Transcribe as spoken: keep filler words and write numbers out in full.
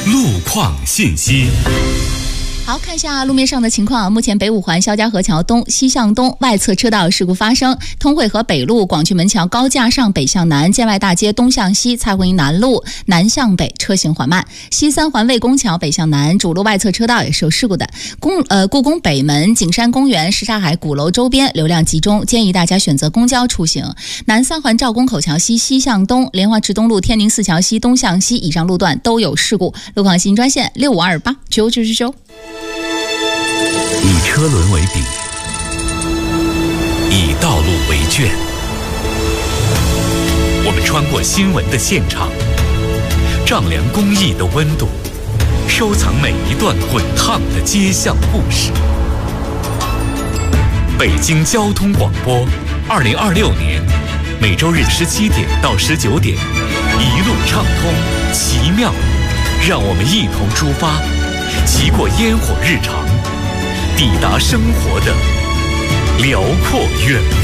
路况信息。 好，看一下路面上的情况。目前北五环肖家河桥东西向东外侧车道事故发生，通惠河北路广渠门桥高架上北向南，建外大街东向西蔡慧营南路南向北车行缓慢。西三环魏公桥北向南主路外侧车道也是有事故的。公呃故宫北门、景山公园、什刹海鼓楼周边流量集中，建议大家选择公交出行。南三环赵公口桥西西向东、莲花池东路天宁寺桥西东向西以上路段都有事故。路况信息专线六五二八九九九九。 以车轮为笔，以道路为卷。我们穿过新闻的现场，丈量公益的温度，收藏每一段滚烫的街巷故事。北京交通广播，二零二六年每周日十七点到十九点，一路畅通，奇妙。让我们一同出发，骑过烟火日常，抵达生活的辽阔远方。